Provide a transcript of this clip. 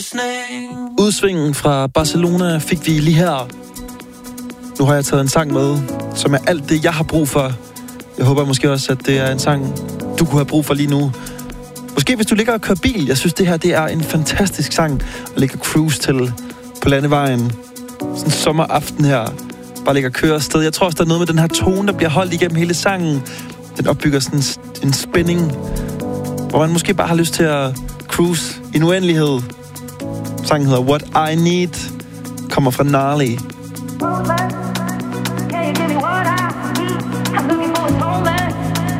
Udsvingen fra Barcelona fik vi lige her. Nu har jeg taget en sang med, som er alt det, jeg har brug for. Jeg håber måske også, at det er en sang, du kunne have brug for lige nu. Måske hvis du ligger og kører bil. Jeg synes, det her det er en fantastisk sang at ligge og cruise til på landevejen. Sådan en sommeraften her. Bare ligge og køre afsted. Jeg tror også, der er noget med den her tone, der bliver holdt igennem hele sangen. Den opbygger sådan en spænding, hvor man måske bare har lyst til at cruise i en uendelighed. Sangen hedder What I Need, kommer fra Gnarly.